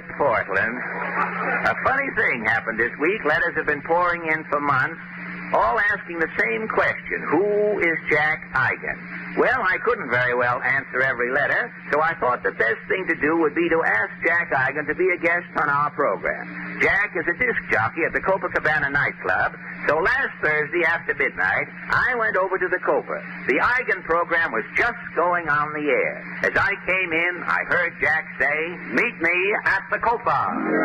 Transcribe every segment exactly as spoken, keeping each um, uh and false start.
Portland. A funny thing happened this week. Letters have been pouring in for months, all asking the same question. Who is Jack Eigen? Well, I couldn't very well answer every letter, so I thought the best thing to do would be to ask Jack Eigen to be a guest on our program. Jack is a disc jockey at the Copacabana nightclub, so last Thursday after midnight, I went over to the Copa. The Eigen program was just going on the air. As I came in, I heard Jack say, "Meet me at the Copa."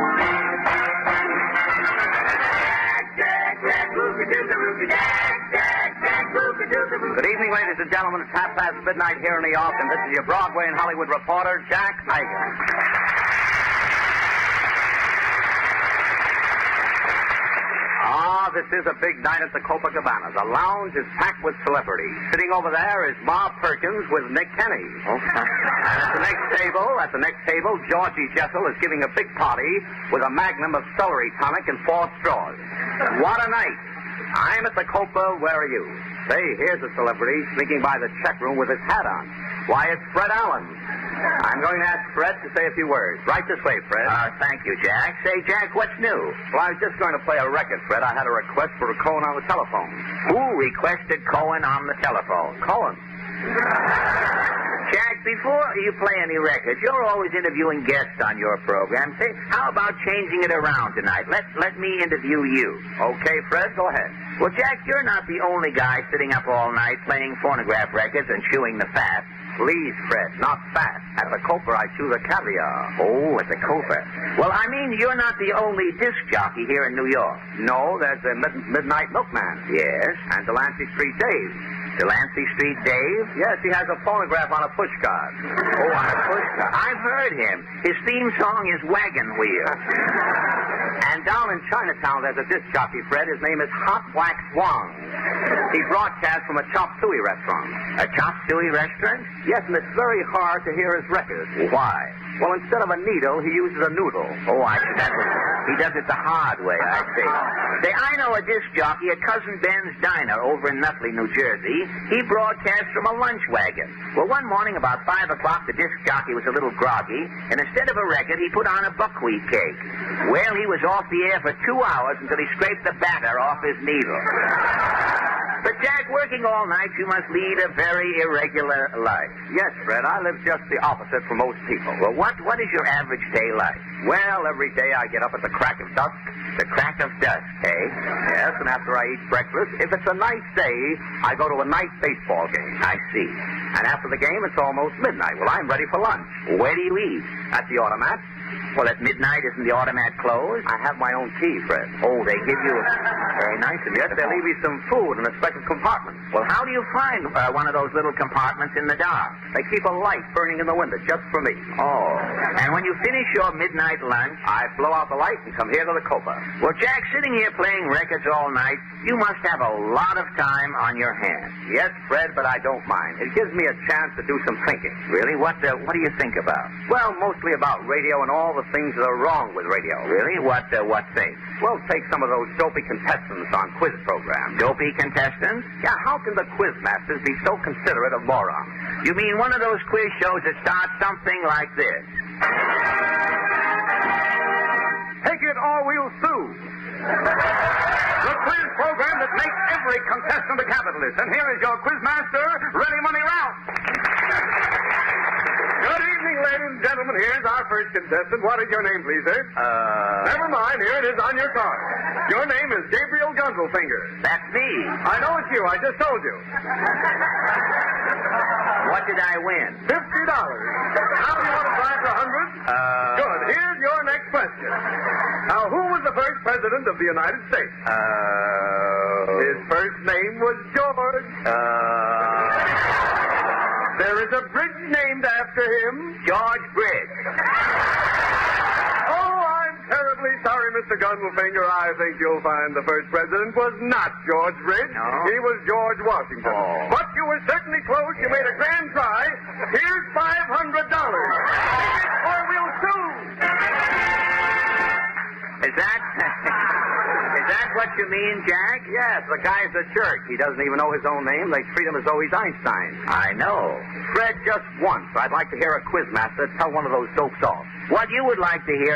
Good evening, ladies and gentlemen. It's half past midnight here in New York, and this is your Broadway and Hollywood reporter, Jack Eigen. Ah, this is a big night at the Copacabana. The lounge is packed with celebrities. Sitting over there is Ma Perkins with Nick Kenny. Okay. And at the next table, at the next table, Georgie Jessel is giving a big party with a magnum of celery tonic and four straws. What a night. I'm at the Copa. Where are you? Say, here's a celebrity sneaking by the check room with his hat on. Why, it's Fred Allen. I'm going to ask Fred to say a few words. Right this way, Fred. Uh, thank you, Jack. Say, Jack, what's new? Well, I was just going to play a record, Fred. I had a request for a Cohen on the telephone. Who requested Cohen on the telephone? Cohen. Jack, before you play any records, you're always interviewing guests on your program. Say, how about changing it around tonight? Let let me interview you. Okay, Fred, go ahead. Well, Jack, you're not the only guy sitting up all night playing phonograph records and chewing the fat. Please, Fred, not fat. At the Copa, I chew the caviar. Oh, at the Copa. Well, I mean, you're not the only disc jockey here in New York. No, there's a mid- Midnight Milkman. Yes. And Delancey Street Dave. Delancey Street Dave? Yes, he has a phonograph on a pushcart. Oh, on a pushcart. I've heard him. His theme song is Wagon Wheel. And down in Chinatown, there's a disc jockey, Fred. His name is Hot Wax Wong. He broadcasts from a chop suey restaurant. A chop suey restaurant? Yes, and it's very hard to hear his records. Why? Well, instead of a needle, he uses a noodle. Oh, I see. That was, he does it the hard way, I see. Say, I know a disc jockey at Cousin Ben's Diner over in Nutley, New Jersey. He broadcasts from a lunch wagon. Well, one morning about five o'clock, the disc jockey was a little groggy, and instead of a record, he put on a buckwheat cake. Well, he was off the air for two hours until he scraped the batter off his needle. But, Jack, working all night, you must lead a very irregular life. Yes, Fred, I live just the opposite from most people. Well, what, what is your average day like? Well, every day I get up at the crack of dusk. The crack of dusk, eh? Yes, and after I eat breakfast, if it's a nice day, I go to a night baseball game. I see. And after the game, it's almost midnight. Well, I'm ready for lunch. Where do you eat? At the automat. Well, at midnight, isn't the automat closed? I have my own key, Fred. Oh, they give you... Very nice of you. Yes, they leave me some food in a special compartment. Well, how do you find uh, one of those little compartments in the dark? They keep a light burning in the window just for me. Oh. And when you finish your midnight lunch... I blow out the light and come here to the Copa. Well, Jack, sitting here playing records all night, you must have a lot of time on your hands. Yes, Fred, but I don't mind. It gives me a chance to do some thinking. Really? What uh, What do you think about? Well, mostly about radio and all the things that are wrong with radio. Really? What uh, What things? Well, take some of those dopey contestants on quiz programs. Dopey contestants? Yeah, how can the quiz masters be so considerate of morons? You mean one of those quiz shows that starts something like this? Take it or we'll sue. The quiz program that makes every contestant a capitalist. And here is your quiz master, Ready Money Ralph. Good evening, ladies and gentlemen. Here's our first contestant. What is your name, please, sir? Uh... Never mind. Here it is on your card. Your name is Gabriel Gunselfinger. That's me. I know it's you. I just told you. What did I win? Fifty dollars. Now do you want to try for a hundred? Uh... Good. Here's your next question. Now, who was the first president of the United States? Uh... His first name was George. Uh... There is a bridge named after him. George Bridge. Oh, I'm terribly sorry, Mister Gunselfinger. I think you'll find the first president was not George Bridge. No? He was George Washington. Oh. But you were certainly close. You made a grand try. Here's five hundred dollars. Take it or we'll sue. Is that... Is that what you mean, Jack? Yes, the guy's a jerk. He doesn't even know his own name. They treat him as though he's Einstein. I know. Fred, just once, I'd like to hear a quizmaster tell one of those dopes off. What you would like to hear